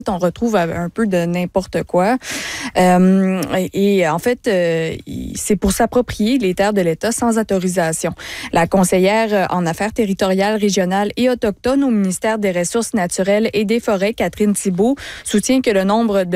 On retrouve un peu de n'importe quoi. Et en fait, c'est pour s'approprier les terres de l'État sans autorisation. La conseillère en affaires territoriales, régionales et autochtones au ministère des Ressources naturelles et des Forêts, Catherine Thibault, soutient que le nombre de